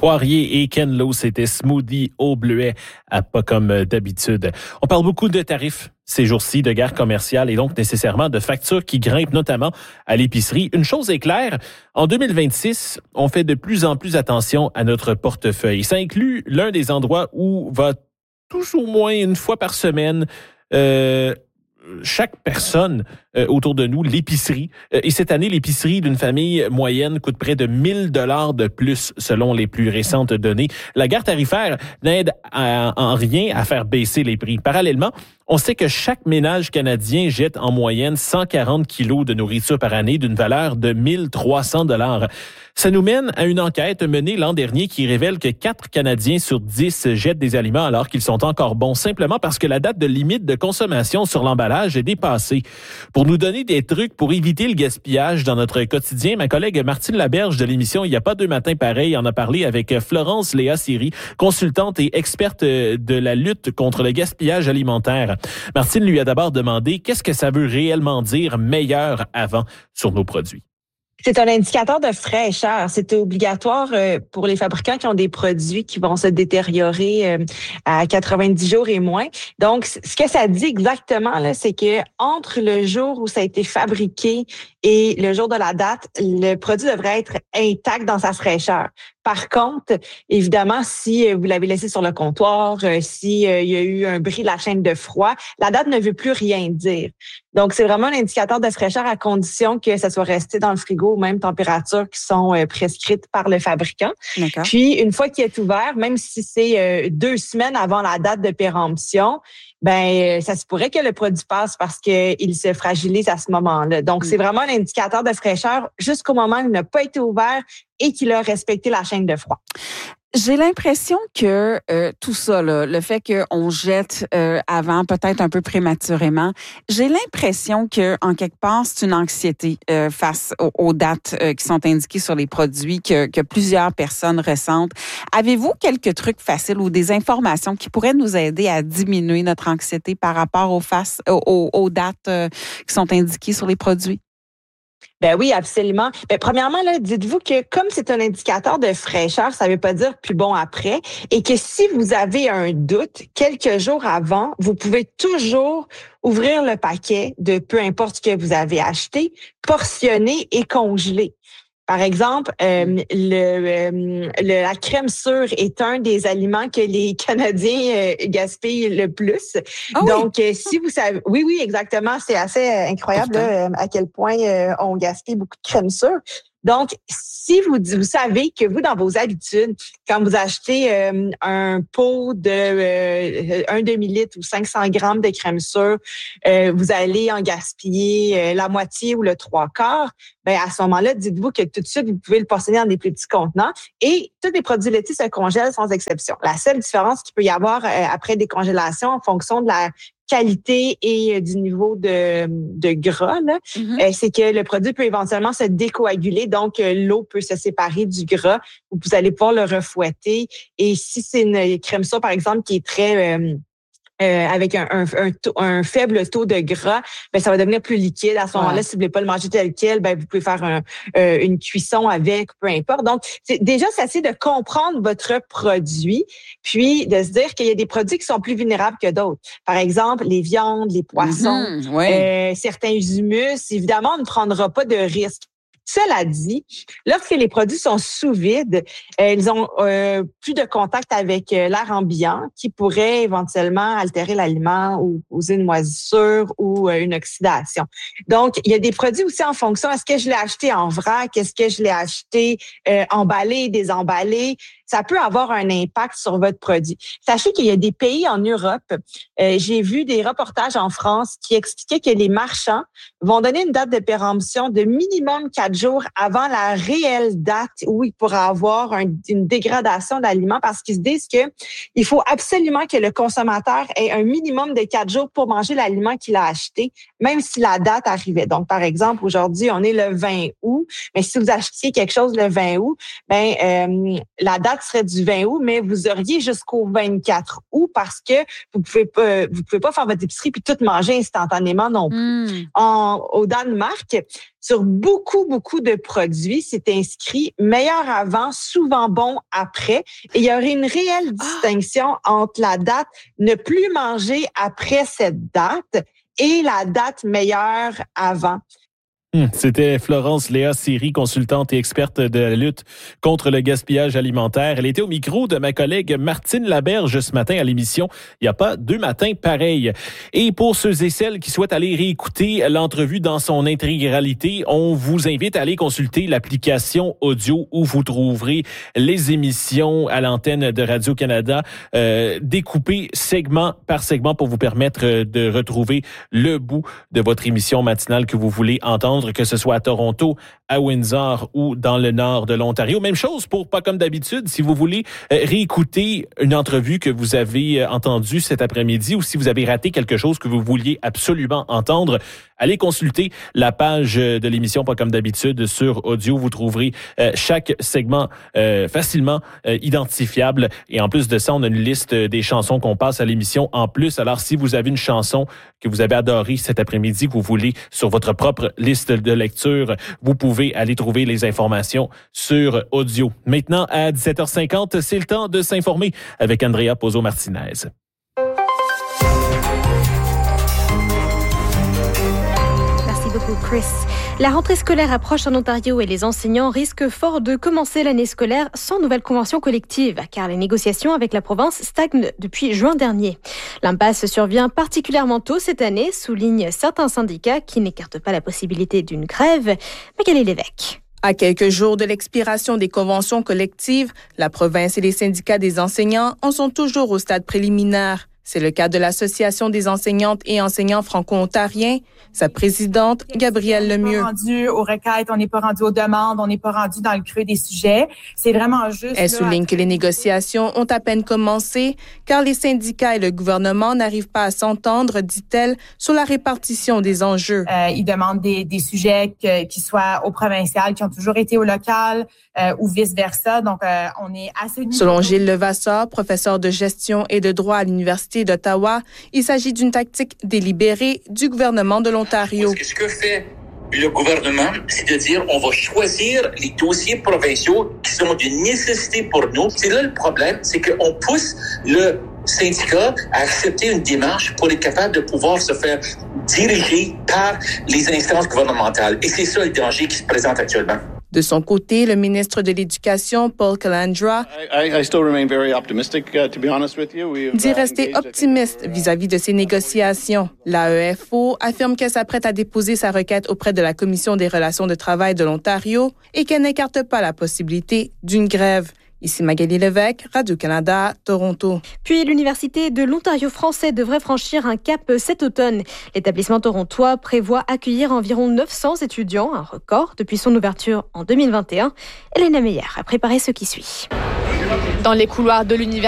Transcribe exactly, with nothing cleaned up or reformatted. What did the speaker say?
Poirier et Ken Lo, c'était smoothie au bleuet, à pas comme d'habitude. On parle beaucoup de tarifs ces jours-ci, de guerre commerciale et donc nécessairement de factures qui grimpent, notamment à l'épicerie. Une chose est claire, en deux mille vingt-six, on fait de plus en plus attention à notre portefeuille. Ça inclut l'un des endroits où va toujours moins une fois par semaine euh, chaque personne euh, autour de nous, l'épicerie. Euh, et cette année, l'épicerie d'une famille moyenne coûte près de mille dollars de plus selon les plus récentes données. La guerre tarifaire n'aide à, en rien à faire baisser les prix. Parallèlement, on sait que chaque ménage canadien jette en moyenne cent quarante kilos de nourriture par année d'une valeur de mille trois cents dollars. Ça nous mène à une enquête menée l'an dernier qui révèle que quatre Canadiens sur dix jettent des aliments alors qu'ils sont encore bons, simplement parce que la date de limite de consommation sur l'emballage est dépassée. Pour nous donner des trucs pour éviter le gaspillage dans notre quotidien, ma collègue Martine Laberge de l'émission Il n'y a pas deux matins pareils en a parlé avec Florence Léa Siri, consultante et experte de la lutte contre le gaspillage alimentaire. Martine lui a d'abord demandé qu'est-ce que ça veut réellement dire meilleur avant sur nos produits. C'est un indicateur de fraîcheur. C'est obligatoire pour les fabricants qui ont des produits qui vont se détériorer à quatre-vingt-dix jours et moins. Donc, ce que ça dit exactement, là, c'est que entre le jour où ça a été fabriqué et le jour de la date, le produit devrait être intact dans sa fraîcheur. Par contre, évidemment, si vous l'avez laissé sur le comptoir, si il y a eu un bris de la chaîne de froid, la date ne veut plus rien dire. Donc, c'est vraiment un indicateur de fraîcheur à condition que ça soit resté dans le frigo aux mêmes températures qui sont prescrites par le fabricant. D'accord. Puis, une fois qu'il est ouvert, même si c'est deux semaines avant la date de péremption, ben ça se pourrait que le produit passe parce qu'il se fragilise à ce moment-là. Donc, mmh. c'est vraiment un indicateur de fraîcheur jusqu'au moment où il n'a pas été ouvert et qu'il a respecté la chaîne de froid. J'ai l'impression que euh, tout ça, là, le fait qu'on jette euh, avant, peut-être un peu prématurément, j'ai l'impression que en quelque part, c'est une anxiété euh, face aux, aux dates euh, qui sont indiquées sur les produits que, que plusieurs personnes ressentent. Avez-vous quelques trucs faciles ou des informations qui pourraient nous aider à diminuer notre anxiété par rapport aux, faces, aux, aux dates euh, qui sont indiquées sur les produits? Ben oui, absolument. Ben, premièrement, là, dites-vous que comme c'est un indicateur de fraîcheur, ça ne veut pas dire plus bon après, et que si vous avez un doute, quelques jours avant, vous pouvez toujours ouvrir le paquet de peu importe ce que vous avez acheté, portionner et congeler. Par exemple, euh, le, euh, le, la crème sure est un des aliments que les Canadiens euh, gaspillent le plus. Ah Donc, oui. euh, si vous savez... Oui, oui, exactement. C'est assez euh, incroyable là, à quel point euh, on gaspille beaucoup de crème sure. Donc, si vous vous savez que vous, dans vos habitudes, quand vous achetez euh, un pot de euh, un demi-litre ou cinq cents grammes de crème sure, euh, vous allez en gaspiller euh, la moitié ou le trois quarts, ben à ce moment-là, dites-vous que tout de suite, vous pouvez le portionner dans des plus petits contenants et tous les produits laitiers se congèlent sans exception. La seule différence qu'il peut y avoir euh, après décongélation en fonction de la qualité et du niveau de, de gras, là, mm-hmm. euh, c'est que le produit peut éventuellement se décoaguler, donc euh, l'eau peut se séparer du gras, où vous allez pouvoir le refouetter. Et si c'est une crème sure, par exemple, qui est très... Euh, Euh, avec un, un, un, taux, un faible taux de gras, ben ça va devenir plus liquide. À ce moment-là, ouais. si vous voulez pas le manger tel quel, ben vous pouvez faire un, euh, une cuisson avec, peu importe. Donc, c'est, déjà, c'est assez de comprendre votre produit, puis de se dire qu'il y a des produits qui sont plus vulnérables que d'autres. Par exemple, les viandes, les poissons, mm-hmm, ouais. euh, certains humus. Évidemment, on ne prendra pas de risque. Cela dit, lorsque les produits sont sous vide, euh, ils ont euh, plus de contact avec euh, l'air ambiant qui pourrait éventuellement altérer l'aliment ou causer une moisissure ou euh, une oxydation. Donc, il y a des produits aussi en fonction, est-ce que je l'ai acheté en vrac, est-ce que je l'ai acheté euh, emballé, désemballé? Ça peut avoir un impact sur votre produit. Sachez qu'il y a des pays en Europe, euh, j'ai vu des reportages en France qui expliquaient que les marchands vont donner une date de péremption de minimum quatre jours avant la réelle date où il pourra avoir un, une dégradation d'aliments parce qu'ils se disent que il faut absolument que le consommateur ait un minimum de quatre jours pour manger l'aliment qu'il a acheté, même si la date arrivait. Donc, par exemple, aujourd'hui, on est le vingt août, mais si vous achetiez quelque chose le vingt août, ben euh, la date date serait du vingt août, mais vous auriez jusqu'au vingt-quatre août parce que vous pouvez pas, vous pouvez pas faire votre épicerie puis tout manger instantanément non plus. Mm. En, au Danemark, sur beaucoup, beaucoup de produits, c'est inscrit meilleur avant, souvent bon après. Et il y aurait une réelle distinction ah. entre la date ne plus manger après cette date et la date meilleure avant. C'était Florence Léa Siri, consultante et experte de la lutte contre le gaspillage alimentaire. Elle était au micro de ma collègue Martine Laberge ce matin à l'émission. Il n'y a pas deux matins pareils. Et pour ceux et celles qui souhaitent aller réécouter l'entrevue dans son intégralité, on vous invite à aller consulter l'application audio où vous trouverez les émissions à l'antenne de Radio-Canada euh, découpées segment par segment pour vous permettre de retrouver le bout de votre émission matinale que vous voulez entendre, que ce soit à Toronto, à Windsor ou dans le nord de l'Ontario. Même chose pour Pas comme d'habitude. Si vous voulez réécouter une entrevue que vous avez entendue cet après-midi ou si vous avez raté quelque chose que vous vouliez absolument entendre, allez consulter la page de l'émission Pas comme d'habitude sur audio. Vous trouverez euh, chaque segment euh, facilement euh, identifiable. Et en plus de ça, on a une liste des chansons qu'on passe à l'émission en plus. Alors, si vous avez une chanson que vous avez adorée cet après-midi, que vous voulez sur votre propre liste de lecture, vous pouvez aller trouver les informations sur audio. Maintenant, à dix-sept heures cinquante, c'est le temps de s'informer avec Andrea Pozzo-Martinez. Beaucoup, Chris. La rentrée scolaire approche en Ontario et les enseignants risquent fort de commencer l'année scolaire sans nouvelle convention collective, car les négociations avec la province stagnent depuis juin dernier. L'impasse survient particulièrement tôt cette année, soulignent certains syndicats qui n'écartent pas la possibilité d'une grève. Magali Lévesque. À quelques jours de l'expiration des conventions collectives, la province et les syndicats des enseignants en sont toujours au stade préliminaire. C'est le cas de l'Association des enseignantes et enseignants franco-ontariens. Sa présidente, Gabrielle Lemieux. On n'est pas rendu aux requêtes, on n'est pas rendu aux demandes, on n'est pas rendu dans le creux des sujets. C'est vraiment juste... Elle souligne que les négociations ont à peine commencé, car les syndicats et le gouvernement n'arrivent pas à s'entendre, dit-elle, sur la répartition des enjeux. Euh, ils demandent des, des sujets que, qui soient au provincial, qui ont toujours été au local, euh, ou vice-versa. Donc, euh, on est assez... Selon Gilles Levasseur, professeur de gestion et de droit à l'Université d'Ottawa, il s'agit d'une tactique délibérée du gouvernement de l'Ontario. Parce que ce que fait le gouvernement, c'est de dire on va choisir les dossiers provinciaux qui sont d'une nécessité pour nous. C'est là le problème, c'est qu'on pousse le syndicat à accepter une démarche pour être capable de pouvoir se faire diriger par les instances gouvernementales. Et c'est ça le danger qui se présente actuellement. De son côté, le ministre de l'Éducation, Paul Calandra, dit rester optimiste vis-à-vis de ces négociations. L'A E F O affirme qu'elle s'apprête à déposer sa requête auprès de la Commission des relations de travail de l'Ontario et qu'elle n'écarte pas la possibilité d'une grève. Ici Magali Lévesque, Radio-Canada, Toronto. Puis l'Université de l'Ontario français devrait franchir un cap cet automne. L'établissement torontois prévoit accueillir environ neuf cents étudiants, un record depuis son ouverture en deux mille vingt et un. Elena Meyer a préparé ce qui suit. Dans les couloirs de l'université,